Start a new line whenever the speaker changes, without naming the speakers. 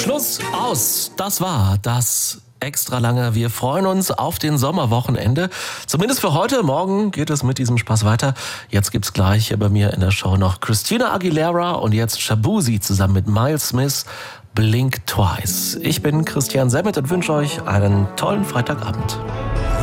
Schluss, aus. Das war das extra lange. Wir freuen uns auf den Sommerwochenende. Zumindest für heute. Morgen geht es mit diesem Spaß weiter. Jetzt gibt's gleich hier bei mir in der Show noch Christina Aguilera und jetzt Shaboozey zusammen mit Miles Smith. Blink Twice. Ich bin Christian Semmet und wünsche euch einen tollen Freitagabend.